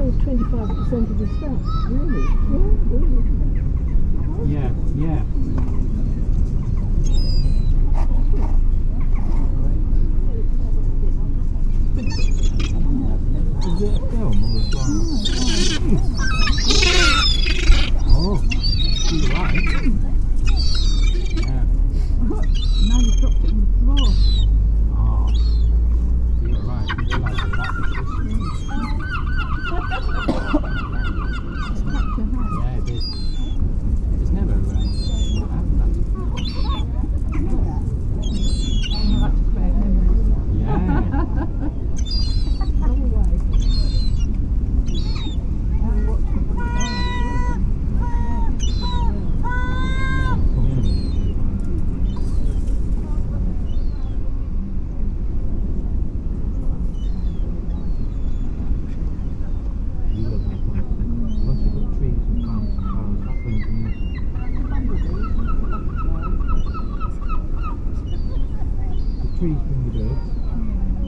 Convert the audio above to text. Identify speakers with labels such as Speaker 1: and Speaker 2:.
Speaker 1: was 25% of the stuff. Really?
Speaker 2: Yeah, yeah. Is it a film or a drama?